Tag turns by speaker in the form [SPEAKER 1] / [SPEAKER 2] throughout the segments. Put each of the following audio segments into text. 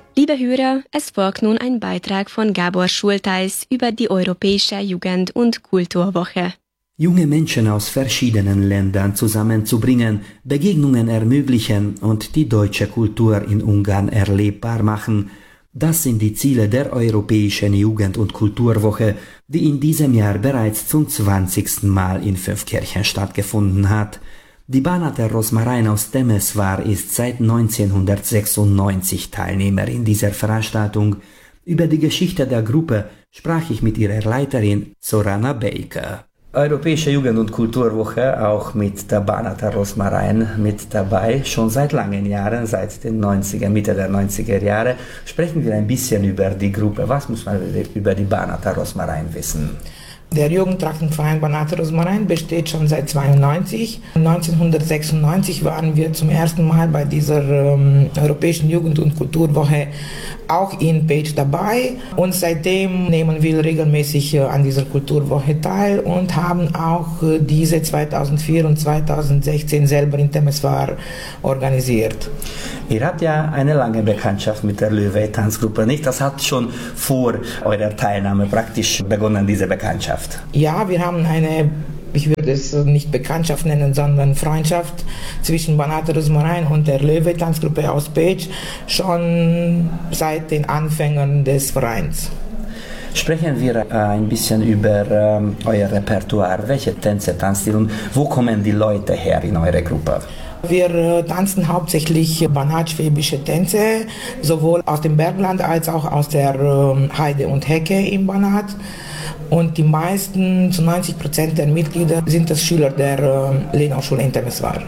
[SPEAKER 1] Liebe Hörer, es folgt nun ein Beitrag von Gabor Schultheis über die Europäische Jugend- und Kulturwoche.
[SPEAKER 2] Junge Menschen aus verschiedenen Ländern zusammenzubringen, Begegnungen ermöglichen und die deutsche Kultur in Ungarn erlebbar machen, das sind die Ziele der Europäischen Jugend- und Kulturwoche, die in diesem Jahr bereits zum 20. Mal in Fünfkirchen stattgefunden hat. Die Bánater Rosmarin aus Temeswar ist seit 1996 Teilnehmerin dieser Veranstaltung. Über die Geschichte der Gruppe sprach ich mit ihrer Leiterin Zorana Baker. Europäische Jugend- und Kulturwoche, auch mit der Bánater Rosmarin mit dabei. Schon seit langen Jahren, seit den Mitte der 90er Jahre, sprechen wir ein bisschen über die Gruppe. Was muss man über die Bánater Rosmarin wissen?
[SPEAKER 3] Der Jugendtrachtenverein Bánater Rosmarin besteht schon seit 1992. 1996 waren wir zum ersten Mal bei dieser Europäischen Jugend- und Kulturwoche auch in Pécs dabei. Und seitdem nehmen wir regelmäßig an dieser Kulturwoche teil und haben auch diese 2004 und 2016 selber in Temeswar organisiert.
[SPEAKER 2] Ihr habt ja eine lange Bekanntschaft mit der Löwe-Tanzgruppe, nicht? Das hat schon vor eurer Teilnahme praktisch begonnen, diese Bekanntschaft.
[SPEAKER 3] Ja, wir haben ich würde es nicht Bekanntschaft nennen, sondern Freundschaft zwischen Bánater Rosmarin und der Löwe-Tanzgruppe aus Pécs schon seit den Anfängen des Vereins.
[SPEAKER 2] Sprechen wir ein bisschen über euer Repertoire. Welche Tänze tanzt ihr und wo kommen die Leute her in eure Gruppe?
[SPEAKER 3] Wir tanzen hauptsächlich banat-schwäbische Tänze, sowohl aus dem Bergland als auch aus der Heide und Hecke im Banat. Und die meisten, zu 90% der Mitglieder, sind das Schüler der Lenau-Schule in Temeswar.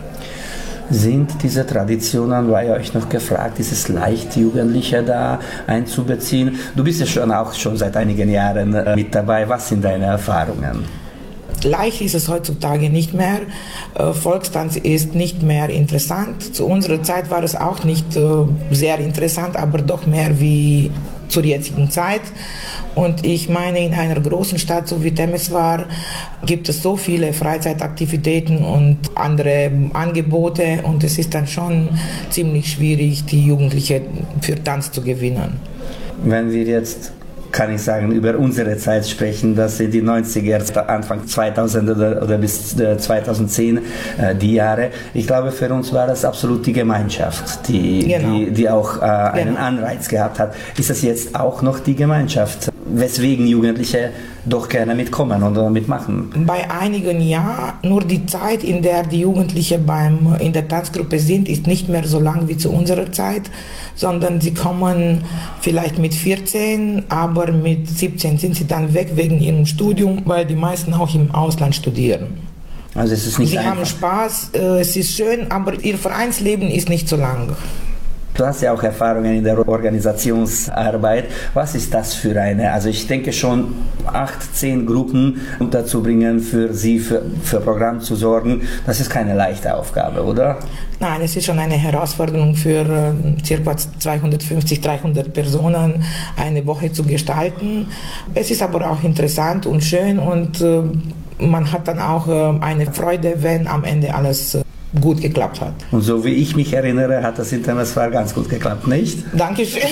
[SPEAKER 2] Sind diese Traditionen bei euch noch gefragt? Ist es leicht, Jugendliche da einzubeziehen? Du bist ja schon seit einigen Jahren mit dabei. Was sind deine Erfahrungen?
[SPEAKER 3] Leicht ist es heutzutage nicht mehr. Volkstanz ist nicht mehr interessant. Zu unserer Zeit war es auch nicht sehr interessant, aber doch mehr wie zur jetzigen Zeit. Und ich meine, in einer großen Stadt so wie Temeswar gibt es so viele Freizeitaktivitäten und andere Angebote und es ist dann schon ziemlich schwierig, die Jugendlichen für Tanz zu gewinnen.
[SPEAKER 2] Wenn wir jetzt, kann ich sagen, über unsere Zeit sprechen, das sind die 90er, Anfang 2000 oder bis 2010 die Jahre. Ich glaube, für uns war das absolut die Gemeinschaft, die auch einen Anreiz gehabt hat. Ist das jetzt auch noch die Gemeinschaft, weswegen Jugendliche doch gerne mitkommen oder mitmachen?
[SPEAKER 3] Bei einigen ja, nur die Zeit, in der die Jugendlichen in der Tanzgruppe sind, ist nicht mehr so lang wie zu unserer Zeit, sondern sie kommen vielleicht mit 14, aber mit 17 sind sie dann weg wegen ihrem Studium, weil die meisten auch im Ausland studieren.
[SPEAKER 2] Also es ist nicht einfach.
[SPEAKER 3] Sie haben Spaß, es ist schön, aber ihr Vereinsleben ist nicht so lang.
[SPEAKER 2] Du hast ja auch Erfahrungen in der Organisationsarbeit. Was ist das für eine? Also ich denke schon 8, 10 Gruppen unterzubringen, für Programm zu sorgen. Das ist keine leichte Aufgabe, oder?
[SPEAKER 3] Nein, es ist schon eine Herausforderung für ca. 250, 300 Personen eine Woche zu gestalten. Es ist aber auch interessant und schön und man hat dann auch eine Freude, wenn am Ende alles gut geklappt hat.
[SPEAKER 2] Und so wie ich mich erinnere, hat das in Temeswar ganz gut geklappt, nicht?
[SPEAKER 3] Dankeschön.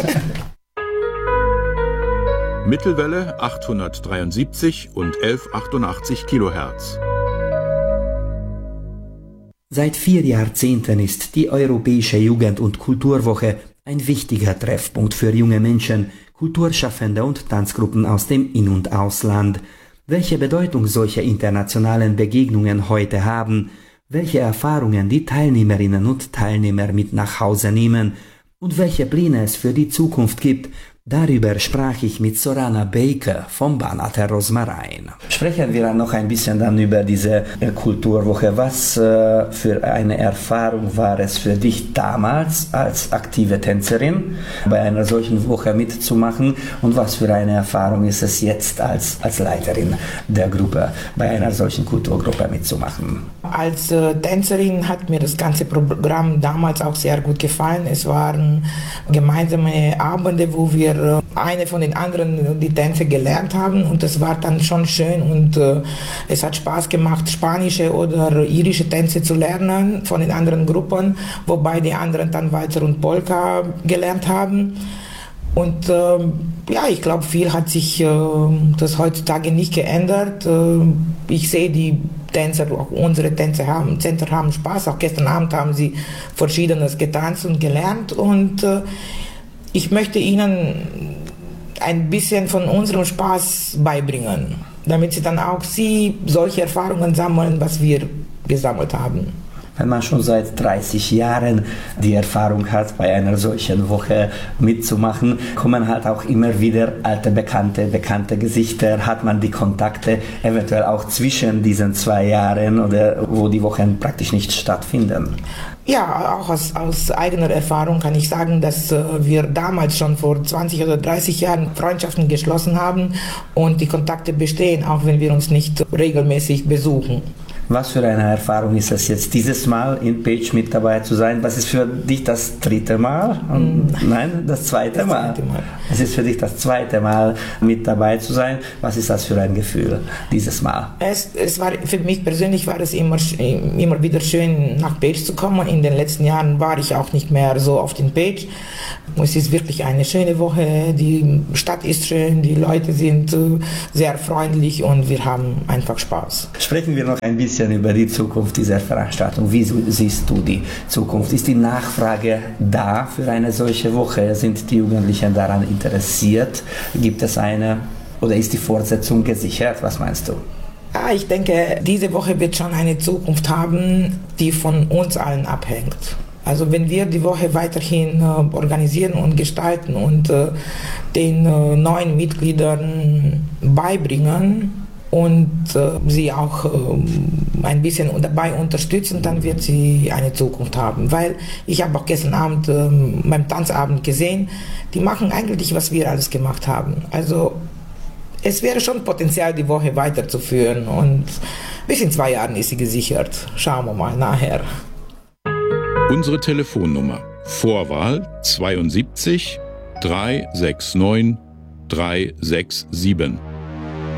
[SPEAKER 4] Mittelwelle 873 und 1188 Kilohertz.
[SPEAKER 2] Seit 4 Jahrzehnten ist die Europäische Jugend- und Kulturwoche ein wichtiger Treffpunkt für junge Menschen, Kulturschaffende und Tanzgruppen aus dem In- und Ausland. Welche Bedeutung solche internationalen Begegnungen heute haben, welche Erfahrungen die Teilnehmerinnen und Teilnehmer mit nach Hause nehmen und welche Pläne es für die Zukunft gibt, darüber sprach ich mit Zorana Baker vom Bánater Rosmarin. Sprechen wir noch ein bisschen dann über diese Kulturwoche. Was für eine Erfahrung war es für dich damals als aktive Tänzerin, bei einer solchen Woche mitzumachen und was für eine Erfahrung ist es jetzt als Leiterin der Gruppe, bei einer solchen Kulturgruppe mitzumachen?
[SPEAKER 3] Als Tänzerin hat mir das ganze Programm damals auch sehr gut gefallen. Es waren gemeinsame Abende, wo wir wir eine von den anderen die Tänze gelernt haben und das war dann schon schön und es hat Spaß gemacht, spanische oder irische Tänze zu lernen von den anderen Gruppen, wobei die anderen dann Walzer und Polka gelernt haben. Und ich glaube, viel hat sich das heutzutage nicht geändert. Ich sehe die Tänzer, auch unsere Tänzer haben Spaß. Auch gestern Abend haben sie Verschiedenes getanzt und gelernt. Und ich möchte ihnen ein bisschen von unserem Spaß beibringen, damit sie dann auch solche Erfahrungen sammeln, was wir gesammelt haben.
[SPEAKER 2] Wenn man schon seit 30 Jahren die Erfahrung hat, bei einer solchen Woche mitzumachen, kommen halt auch immer wieder alte bekannte Gesichter, hat man die Kontakte eventuell auch zwischen diesen 2 Jahren oder wo die Wochen praktisch nicht stattfinden.
[SPEAKER 3] Ja, auch aus eigener Erfahrung kann ich sagen, dass wir damals schon vor 20 oder 30 Jahren Freundschaften geschlossen haben und die Kontakte bestehen, auch wenn wir uns nicht regelmäßig besuchen.
[SPEAKER 2] Was für eine Erfahrung ist es jetzt, dieses Mal in Pécs mit dabei zu sein? Was ist für dich das 3. Mal? Nein, das 2. Mal. Es ist für dich das 2. Mal mit dabei zu sein. Was ist das für ein Gefühl dieses Mal?
[SPEAKER 3] Es war, für mich persönlich war es immer wieder schön, nach Pécs zu kommen. In den letzten Jahren war ich auch nicht mehr so oft in Pécs. Es ist wirklich eine schöne Woche. Die Stadt ist schön, die Leute sind sehr freundlich und wir haben einfach Spaß.
[SPEAKER 2] Sprechen wir noch ein bisschen über die Zukunft dieser Veranstaltung. Wie siehst du die Zukunft? Ist die Nachfrage da für eine solche Woche? Sind die Jugendlichen daran interessiert? Gibt es eine oder ist die Fortsetzung gesichert? Was meinst du?
[SPEAKER 3] Ja, ich denke, diese Woche wird schon eine Zukunft haben, die von uns allen abhängt. Also wenn wir die Woche weiterhin organisieren und gestalten und den neuen Mitgliedern beibringen, und sie auch ein bisschen dabei unterstützen, dann wird sie eine Zukunft haben. Weil ich habe auch gestern Abend beim Tanzabend gesehen, die machen eigentlich, was wir alles gemacht haben. Also es wäre schon Potenzial, die Woche weiterzuführen und bis in 2 Jahren ist sie gesichert. Schauen wir mal nachher.
[SPEAKER 4] Unsere Telefonnummer: Vorwahl 72 369 367.